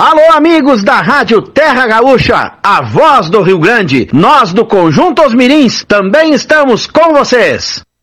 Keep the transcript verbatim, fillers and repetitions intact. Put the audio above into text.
Alô, amigos da Rádio Terra Gaúcha, a voz do Rio Grande. Nós do Conjunto Os Mirins também estamos com vocês.